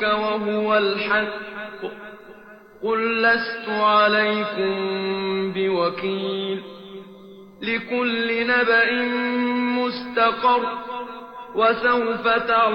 وهو الحق قل لست عليكم بوكيل لكل نبأ مستقر وسوف تعلمون